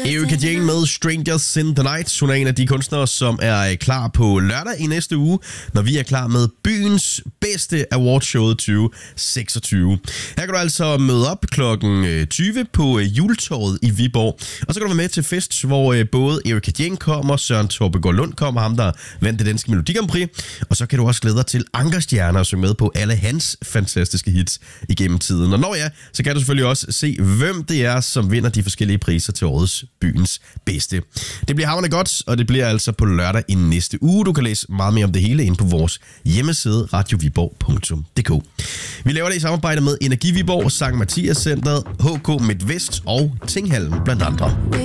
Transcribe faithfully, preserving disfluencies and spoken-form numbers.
Erika Jane med Strangers in the Night. Hun er en af de kunstnere, som er klar på lørdag i næste uge, når vi er klar med byens bedste awardshowet tyve seksogtyve. Her kan du altså møde op klokken tyve på Juletorvet i Viborg. Og så kan du være med til fest, hvor både Erika Jane kommer, Søren Torbegaard Lund kommer, ham der vandt det danske Melodi Grand Prix. Og så kan du også glæde dig til Ankerstjerner og synge med på alle hans fantastiske hits igennem tiden. Og når ja, så kan du selvfølgelig også se, hvem det er, som vinder de forskellige priser til årets byens bedste. Det bliver hamrende godt, og det bliver altså på lørdag i næste uge. Du kan læse meget mere om det hele inde på vores hjemmeside radio viborg punktum d k. Vi laver det i samarbejde med Energi Viborg, Sankt Mathias Centret, H K Midtvest og Tinghallen blandt andre.